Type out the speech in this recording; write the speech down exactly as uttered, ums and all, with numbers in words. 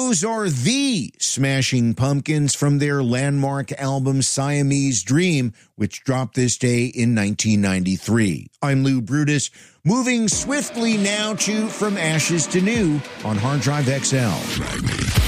Those are the Smashing Pumpkins from their landmark album Siamese Dream, which dropped this day in nineteen ninety-three. I'm Lou Brutus, moving swiftly now to From Ashes to New on Hard Drive X L.